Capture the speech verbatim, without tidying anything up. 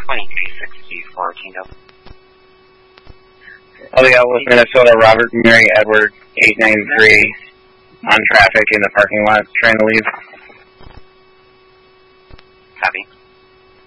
twenty-three sixty-four, Kingdom. Oh yeah, with Minnesota, Robert Mary Edward, eight ninety-three, on traffic in the parking lot, trying to leave. Copy.